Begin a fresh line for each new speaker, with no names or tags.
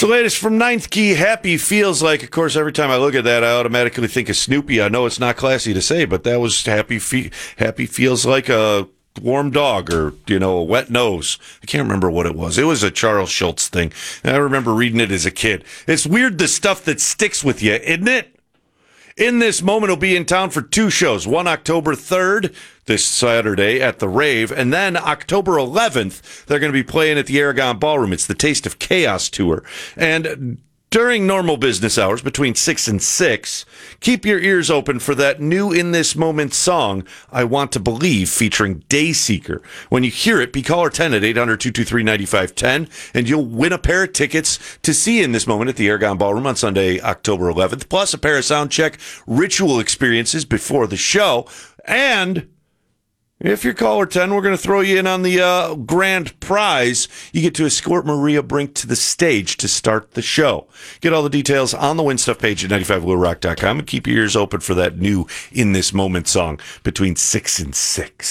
The latest from Ninth Key, Happy Feels Like. Of course, every time I look at that, I automatically think of Snoopy. I know it's not classy to say, but that was Happy Feels Like a warm dog or, a wet nose. I can't remember what it was. It was a Charles Schultz thing. And I remember reading it as a kid. It's weird the stuff that sticks with you, isn't it? In This Moment will be in town for 2 shows. One October 3rd, this Saturday at the Rave, and then October 11th, they're going to be playing at the Aragon Ballroom. It's the Taste of Chaos tour. And during normal business hours, between 6 and 6, keep your ears open for that new In This Moment song, I Want to Believe, featuring Dayseeker. When you hear it, be caller 10 at 800-223-9510, and you'll win a pair of tickets to see In This Moment at the Aragon Ballroom on Sunday, October 11th, plus a pair of soundcheck ritual experiences before the show. And if you're caller 10, we're going to throw you in on the grand prize. You get to escort Maria Brink to the stage to start the show. Get all the details on the Win Stuff page at 95bluerock.com and keep your ears open for that new In This Moment song between 6 and 6.